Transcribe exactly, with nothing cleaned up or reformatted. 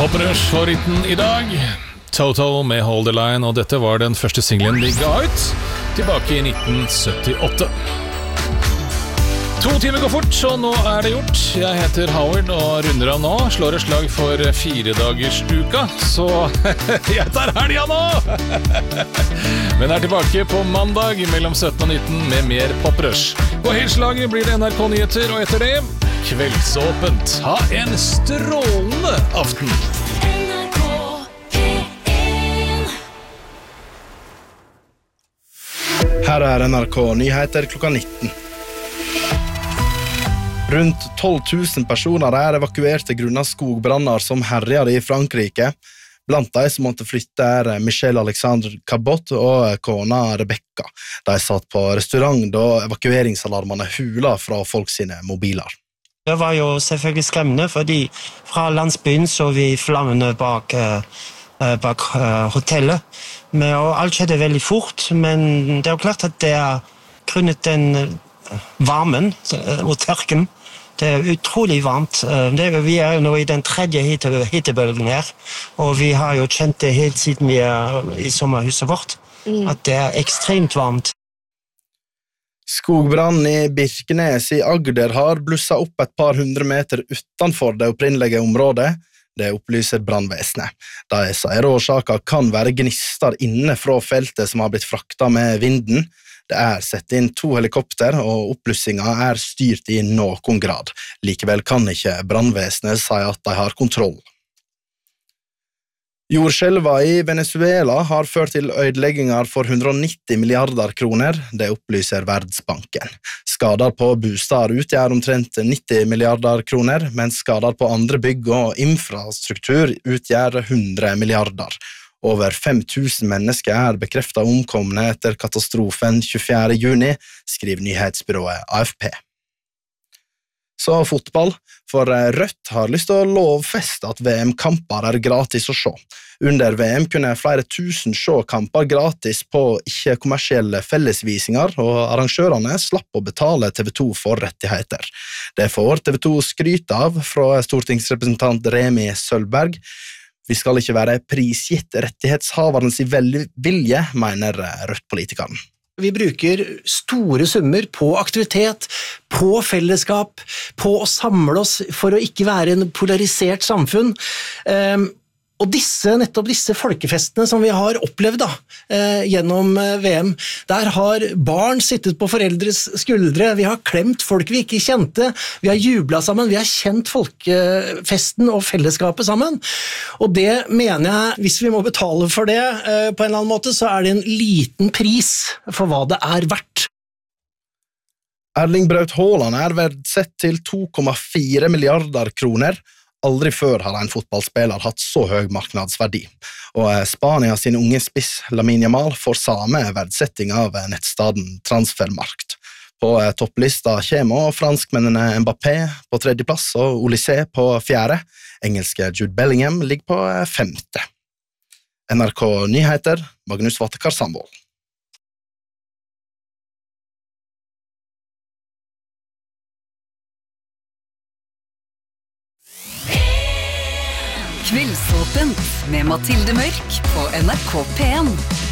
Poprush-favoritten i dag, Toto med Hold the Line, og dette var den første singlen de ga ut, tilbake i nitten syttiåtte. To timer går fort, så nå er det gjort. Jeg heter Howard, og runder av nå slår et slag for fire dagers uka, så jeg tar helga nå! Men er tilbake på mandag mellom sytten og nitten med mer Poprush. På helslaget blir det N R K-nyheter, og etter det Kveldsåpent. Ha en strålende aften! Her er N R K-nyheter klokka nitten. Rundt tolv tusen personer er evakuerte grunnet skogbranner som herjer i Frankrike. Blant de som måtte flytte er Michelle Alexander Cabot og kona Rebecca. De satt på restaurant da evakueringsalarmene hula fra folk sine mobiler. Det var jo selvfølgelig skremmende, fordi fra landsbyen så vi flammene bak, uh, bak uh, hotellet. Men, og alt skjedde veldig fort, men det er jo klart at det er grunnet den varmen uh, og tørken. Det er utrolig varmt. Det er, vi er jo nå i den tredje hite, hitebølgen her, og vi har jo kjent det helt siden vi er i sommerhuset vårt, mm. at det er ekstremt varmt. Skogbrannen i Birkenes i Agder har blusset opp et par hundre meter utenfor det opprinnelige området. Det opplyser brannvesenet. De sier årsaken kan være gnister inne fra feltet som har blitt fraktet med vinden. Det er sett inn to helikopter, og oppblussingen er styrt i noen grad. Likevel kan ikke brannvesenet si at de har kontroll. Jordskjelvet i Venezuela har ført til ødelegginger for hundre og nitti milliarder kroner, det opplyser Verdensbanken. Skader på bostad utgjør omtrent nitti milliarder kroner, mens skader på andre bygg og infrastruktur utgjør hundre milliarder. Over fem tusen mennesker er bekreftet omkomne etter katastrofen tjuefjerde juni, skriver nyhetsbyrået A F P. Så fotball, for Rødt har lyst til å lovfeste at V M-kamper er gratis å se. Under V M kunne flere tusen se kamper gratis på ikke-kommersielle fellesvisinger, og arrangørene slapp å betale T V to for rettigheter. Det får T V to skryt av fra stortingsrepresentant Remi Sølberg. Vi skal ikke være prisgitt rettighetshavernes vilje, mener Rødt-politikeren. Vi bruker store summer på aktivitet, på fellesskap, på å samle oss for å ikke være en polarisert samfunn. Og disse, nettopp disse folkefestene som vi har opplevd da, eh, gjennom V M, der har barn sittet på foreldres skuldre, vi har klemt folk vi ikke kjente, vi har jublet sammen, vi har kjent folkefesten og fellesskapet sammen. Og det mener jeg, hvis vi må betale for det eh, på en eller annen måte, så er det en liten pris for hva det er verdt. Erling Braut Haaland er verdsett til to komma fire milliarder kroner. Aldri før har en fotballspiller hatt så høy marknadsverdi, og Spania sin unge spiss Lamine Yamal får samme verdsetting av nettstaden Transfermarkt. På topplista kommer franskmennene Mbappé på tredje plass og Olysée på fjerde. Engelske Jude Bellingham ligger på femte. N R K Nyheter, Magnus Vatekar Sandvold. Kveldsåpent med Mathilde Mørk på N R K P en.